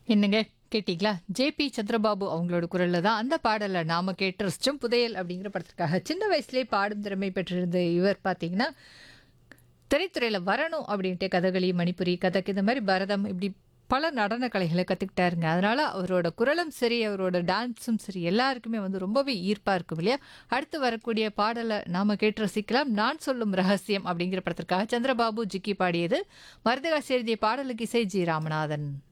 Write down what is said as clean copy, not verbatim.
என்னங்க கேட்டீங்களா? ஜேபி சந்திரபாபு அவங்களோட குரல்ல தான் அந்த பாடல நாம கேட்டு ரசிச்சோம். புதையல் அப்படிங்கிற படத்திற்காக. சின்ன வயசுலயே பாடும் திறமை பெற்றிருந்த இவர் பார்த்தீங்கன்னா, திரைத்துறையில வரணும் அப்படின்ட்டு கதகளி, மணிப்புரி, கதக் இந்த மாரி பரதம் இப்படி பல நடன கலைகள கத்துக்கிட்டாருங்க. அதனால அவரோட குரலும் சரி, அவரோட டான்ஸும் சரி எல்லாருக்குமே வந்து ரொம்பவே ஈர்ப்பா இருக்கும் இல்லையா? அடுத்து வரக்கூடிய பாடல நாம கேட்டு ரசிக்கலாம். நான் சொல்லும் ரகசியம் அப்படிங்கிற படத்திற்காக சந்திரபாபு, ஜிக்கி பாடியது. மருதகாசி எழுதிய பாடலுக்கு இசை ஜி. ராமநாதன்.